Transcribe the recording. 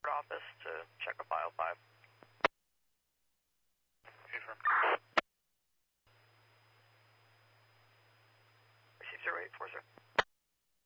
office to check a file 5. Receive 0840.